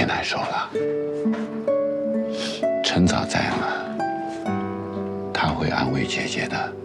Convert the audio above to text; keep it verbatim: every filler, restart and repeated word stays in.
别难受了。陈早在呢，他会安慰姐姐的。